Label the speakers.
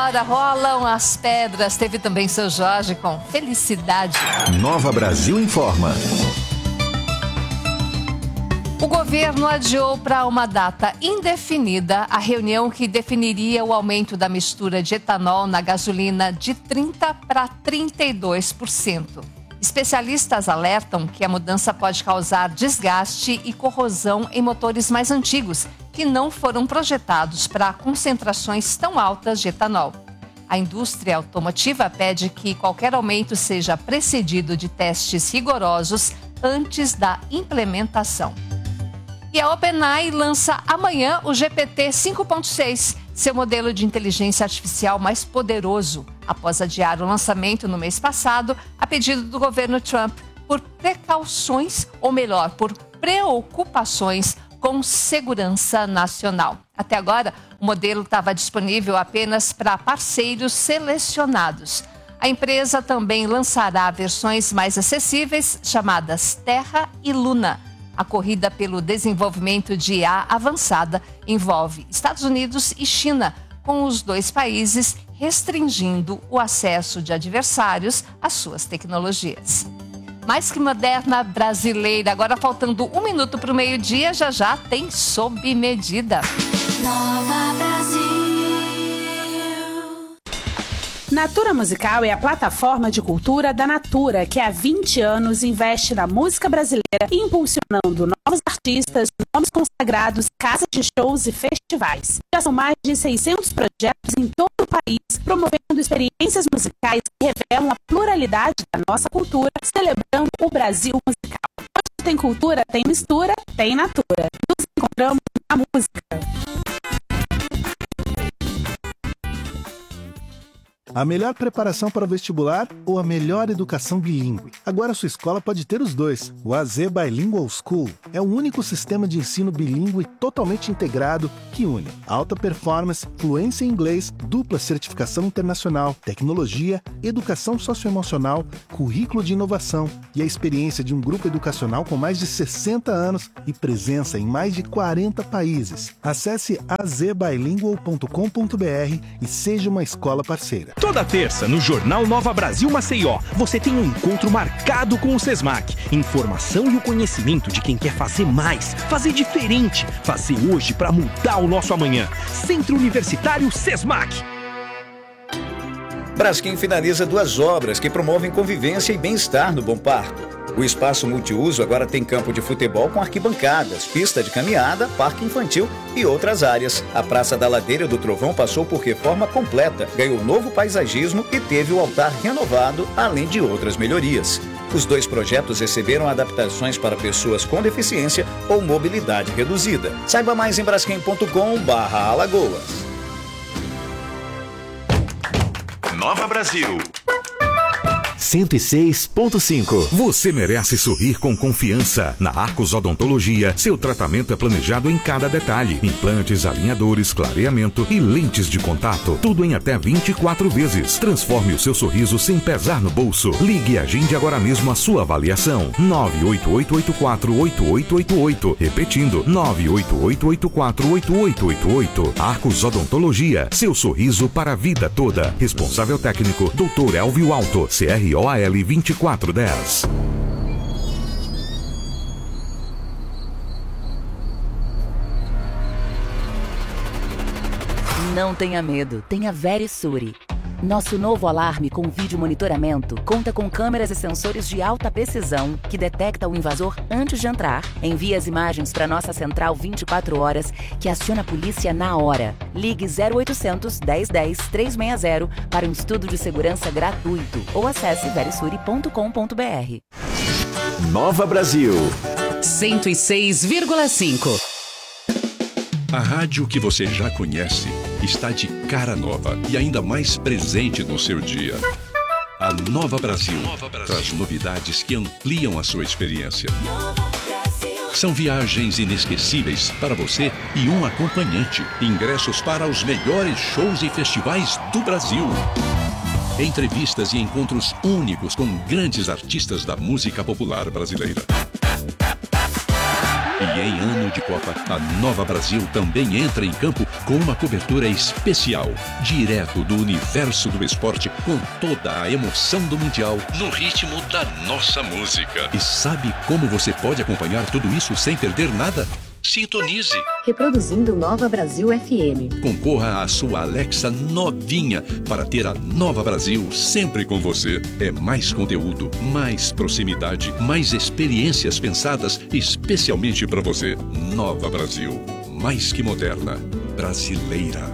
Speaker 1: hora rolam as pedras. Teve também seu Jorge com Felicidade.
Speaker 2: Nova Brasil informa.
Speaker 1: O governo adiou para uma data indefinida a reunião que definiria o aumento da mistura de etanol na gasolina de 30% para 32%. Especialistas alertam que a mudança pode causar desgaste e corrosão em motores mais antigos, que não foram projetados para concentrações tão altas de etanol. A indústria automotiva pede que qualquer aumento seja precedido de testes rigorosos antes da implementação. E a OpenAI lança amanhã o GPT 5.6, seu modelo de inteligência artificial mais poderoso, após adiar o lançamento no mês passado, a pedido do governo Trump, por precauções, ou melhor, por preocupações com segurança nacional. Até agora, o modelo estava disponível apenas para parceiros selecionados. A empresa também lançará versões mais acessíveis, chamadas Terra e Luna. A corrida pelo desenvolvimento de IA avançada envolve Estados Unidos e China, com os dois países restringindo o acesso de adversários às suas tecnologias. Mais que moderna brasileira, agora faltando 1 minuto para o meio-dia, já tem Sob Medida.
Speaker 3: Nova Brasil.
Speaker 4: Natura Musical é a plataforma de cultura da Natura, que há 20 anos investe na música brasileira, impulsionando novos artistas, nomes consagrados, casas de shows e festivais. Já são mais de 600 projetos em todo o país, promovendo experiências musicais que revelam a pluralidade da nossa cultura, celebrando o Brasil musical. Onde tem cultura, tem mistura, tem Natura. Nos encontramos na música.
Speaker 5: A melhor preparação para o vestibular ou a melhor educação bilíngue? Agora sua escola pode ter os dois. O AZ Bilingual School é o único sistema de ensino bilíngue totalmente integrado que une alta performance, fluência em inglês, dupla certificação internacional, tecnologia, educação socioemocional, currículo de inovação e a experiência de um grupo educacional com mais de 60 anos e presença em mais de 40 países. Acesse azbilingual.com.br e seja uma escola parceira.
Speaker 6: Toda terça, no Jornal Nova Brasil Maceió, você tem um encontro marcado com o SESMAC. Informação e o conhecimento de quem quer fazer mais, fazer diferente, fazer hoje para mudar o nosso amanhã. Centro Universitário SESMAC.
Speaker 7: Braskem finaliza 2 obras que promovem convivência e bem-estar no Bom Parto. O espaço multiuso agora tem campo de futebol com arquibancadas, pista de caminhada, parque infantil e outras áreas. A Praça da Ladeira do Trovão passou por reforma completa, ganhou novo paisagismo e teve o altar renovado, além de outras melhorias. Os 2 projetos receberam adaptações para pessoas com deficiência ou mobilidade reduzida. Saiba mais em braskem.com/Alagoas.
Speaker 2: Nova Brasil
Speaker 8: 106.5.
Speaker 9: Você merece sorrir com confiança. Na Arcos Odontologia, seu tratamento é planejado em cada detalhe. Implantes, alinhadores, clareamento e lentes de contato. Tudo em até 24 vezes. Transforme o seu sorriso sem pesar no bolso. Ligue e agende agora mesmo a sua avaliação. 988848888. Repetindo, 988848888. Arcos Odontologia, seu sorriso para a vida toda. Responsável técnico, Dr. Elvio Alto, CROAL 2410.
Speaker 10: Não tenha medo, tenha Verisure. Nosso novo alarme com vídeo monitoramento conta com câmeras e sensores de alta precisão que detecta o invasor antes de entrar, envia as imagens para nossa central 24 horas que aciona a polícia na hora. Ligue 0800 1010 360 para um estudo de segurança gratuito ou acesse verisure.com.br.
Speaker 8: Nova Brasil
Speaker 11: 106,5.
Speaker 12: A rádio que você já conhece está de cara nova e ainda mais presente no seu dia. A Nova Brasil traz novidades que ampliam a sua experiência. São viagens inesquecíveis para você e um acompanhante. Ingressos para os melhores shows e festivais do Brasil. Entrevistas e encontros únicos com grandes artistas da música popular brasileira. E em ano de Copa, a Nova Brasil também entra em campo com uma cobertura especial, direto do universo do esporte, com toda a emoção do Mundial, no ritmo da nossa música. E sabe como você pode acompanhar tudo isso sem perder nada? Sintonize.
Speaker 11: Reproduzindo Nova Brasil FM.
Speaker 12: Concorra à sua Alexa novinha para ter a Nova Brasil sempre com você. É mais conteúdo, mais proximidade, mais experiências pensadas especialmente para você. Nova Brasil, mais que moderna, brasileira.